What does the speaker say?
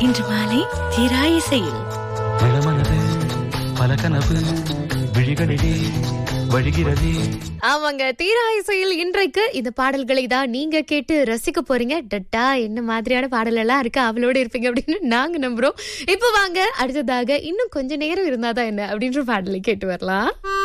இன்று மாலை தீரா இசையில் இளமனது பல கனவு விழிகளிலே வழிகிறதே. ஆமாங்க, தீரா இசையில் இன்றைக்கு இந்த பாடல்களை தான் நீங்க கேட்டு ரசிக்க போறீங்க. டட்டா என்ன மாதிரியான பாடல் எல்லாம் இருக்கு, அவளோட இருப்பீங்க அப்படின்னு நாங்க நம்புறோம். இப்ப வாங்க அடுத்ததாக இன்னும் கொஞ்ச நேரம் இருந்தாதான் என்ன அப்படின்ற பாடலை கேட்டு வரலாம்.